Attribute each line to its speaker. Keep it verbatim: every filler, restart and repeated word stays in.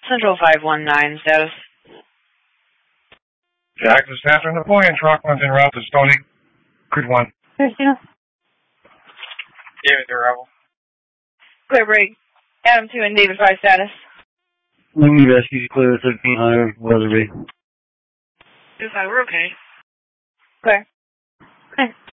Speaker 1: Central five one nine, status.
Speaker 2: Jack is answering the point. Truck one's en route to Stony. Grid one.
Speaker 1: Christina.
Speaker 2: David, the rebel.
Speaker 1: Clear break. Adam two and David five, status.
Speaker 3: Wing rescue clear thirteen hundred, Weatherby.
Speaker 1: David five, we're okay. Clear. Okay.